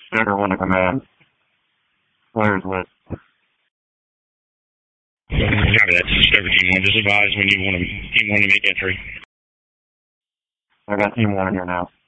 Sugar 1 to command. Players list. Copy that. Discover Team 1. Just advise when you want to make entry. I got Team 1 here now.